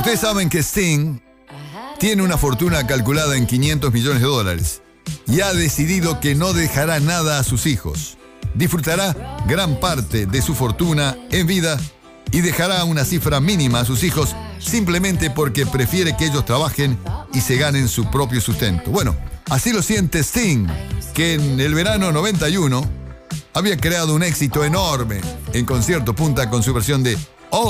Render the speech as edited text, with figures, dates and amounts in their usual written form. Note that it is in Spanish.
Ustedes saben que Sting tiene una fortuna calculada en $500 millones y ha decidido que no dejará nada a sus hijos. Disfrutará gran parte de su fortuna en vida y dejará una cifra mínima a sus hijos simplemente porque prefiere que ellos trabajen y se ganen su propio sustento. Bueno, así lo siente Sting, que en el verano 91 había creado un éxito enorme en concierto punta con su versión de